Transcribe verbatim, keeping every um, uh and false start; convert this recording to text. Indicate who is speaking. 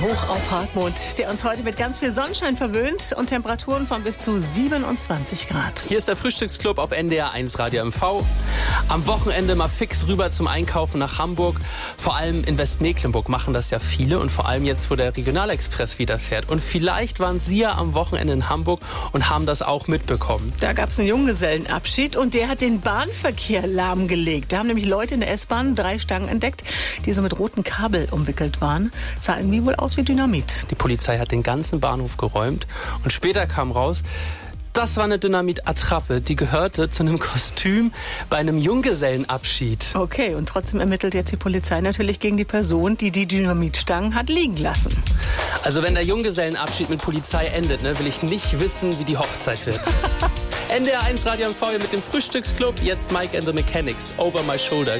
Speaker 1: Hoch auf Hartmut, der uns heute mit ganz viel Sonnenschein verwöhnt und Temperaturen von bis zu siebenundzwanzig Grad.
Speaker 2: Hier ist der Frühstücksclub auf N D R eins Radio M V. Am Wochenende mal fix rüber zum Einkaufen nach Hamburg. Vor allem in Westmecklenburg machen das ja viele und vor allem jetzt, wo der Regionalexpress wieder fährt. Und vielleicht waren Sie ja am Wochenende in Hamburg und haben das auch mitbekommen.
Speaker 1: Da gab es einen Junggesellenabschied und der hat den Bahnverkehr lahmgelegt. Da haben nämlich Leute in der S-Bahn drei Stangen entdeckt, die so mit rotem Kabel umwickelt waren. Sah irgendwie wohl aus wie Dynamit.
Speaker 2: Die Polizei hat den ganzen Bahnhof geräumt und später kam raus, das war eine Dynamitattrappe, die gehörte zu einem Kostüm bei einem Junggesellenabschied.
Speaker 1: Okay, und trotzdem ermittelt jetzt die Polizei natürlich gegen die Person, die die Dynamitstangen hat liegen lassen.
Speaker 2: Also wenn der Junggesellenabschied mit Polizei endet, ne, will ich nicht wissen, wie die Hochzeit wird. N D R eins Radio M V mit dem Frühstücksclub, jetzt Mike and the Mechanics, Over My Shoulder.